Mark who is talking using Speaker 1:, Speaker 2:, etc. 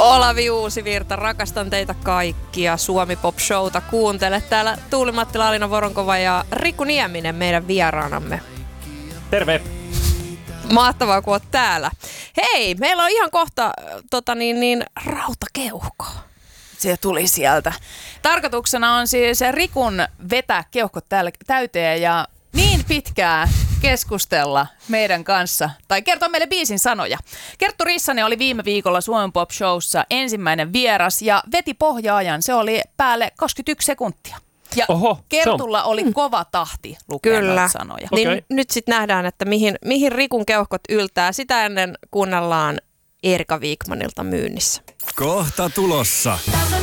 Speaker 1: Olavi Uusivirta, rakastan teitä kaikkia. Suomi Pop Showta kuuntele. Täällä Tuuli-Mattila, Alina Voronkova ja Riku Nieminen meidän vieraanamme.
Speaker 2: Terve!
Speaker 1: Mahtavaa, kun oot täällä. Hei, meillä on ihan kohta rautakeuhko.
Speaker 3: Se tuli sieltä. Tarkoituksena on siis Rikun vetää keuhkot täyteen ja niin pitkää keskustella meidän kanssa, tai kertoa meille biisin sanoja. Kerttu Rissanen oli viime viikolla Suomen Pop Showssa ensimmäinen vieras ja veti pohjaajan. Se oli päälle 21 sekuntia. Ja Kertulla oli kova tahti lukea noita sanoja.
Speaker 1: Niin nyt sitten nähdään, että mihin Rikun keuhkot yltää. Sitä ennen kuunnellaan Erika Wikmanilta Myynnissä.
Speaker 4: Kohta tulossa.